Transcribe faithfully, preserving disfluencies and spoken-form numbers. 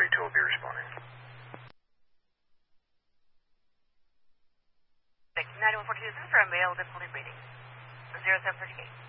two will be responding. ninety-one forty-two from Mail difficulty reading. zero seven thirty-eight.